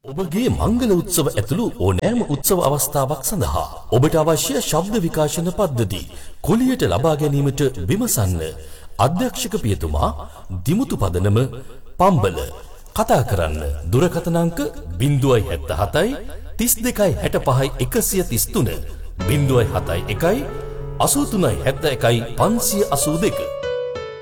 ඔබගේ මංගල උත්සව ඇතුළු ඕනෑම උත්සව අවස්ථාවක් සඳහා ඔබට අවශ්‍ය ශබ්ද විකාශන පද්ධති කුලියට ලබා ගැනීමට විමසන්න. අධ්‍යක්ෂක පියතුමා දිමුතු පදනම පම්බල. කතා කරන්න දුරකථන අංක 077 32 65 133 071 83 71 582